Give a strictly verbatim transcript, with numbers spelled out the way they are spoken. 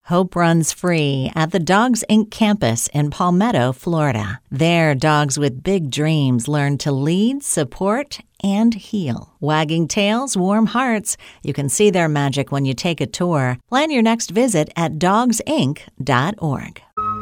Hope runs free at the Dogs Incorporated campus in Palmetto, Florida. There, dogs with big dreams learn to lead, support, and heal. Wagging tails, warm hearts. You can see their magic when you take a tour. Plan your next visit at dogs inc dot org.